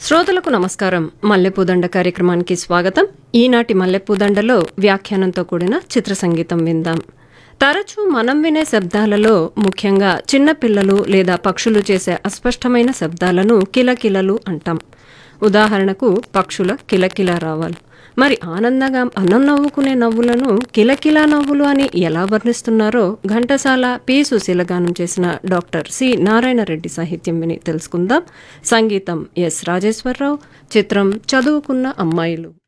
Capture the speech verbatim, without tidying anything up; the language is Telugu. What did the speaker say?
శ్రోతలకు నమస్కారం. మల్లెపూదండ కార్యక్రమానికి స్వాగతం. ఈనాటి మల్లెపూదండలో వ్యాఖ్యానంతో కూడిన చిత్ర సంగీతం విందాం. తరచూ మనం వినే శబ్దాలలో ముఖ్యంగా చిన్నపిల్లలు లేదా పక్షులు చేసే అస్పష్టమైన శబ్దాలను కిలకిలలు అంటాం. ఉదాహరణకు పక్షుల కిలకిల రావాలు. మరి ఆనందంగా అన్నం నవ్వుకునే నవ్వులను కిలకిలా నవ్వులు అని ఎలా వర్ణిస్తున్నారో ఘంటసాల పి సుశీల గానం చేసిన డాక్టర్ సి నారాయణ రెడ్డి సాహిత్యం విని తెలుసుకుందాం. సంగీతం ఎస్ రాజేశ్వరరావు. చిత్రం చదువుకున్న అమ్మాయిలు.